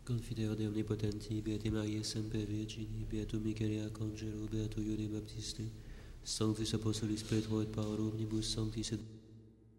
Confidere de omnipotenti, Beate Maria Semper Virgini, Beatum Michael Arcangelo, Beato Iude Baptiste, Sanctus Apostolis Petro et Paolo omnibus sanctis et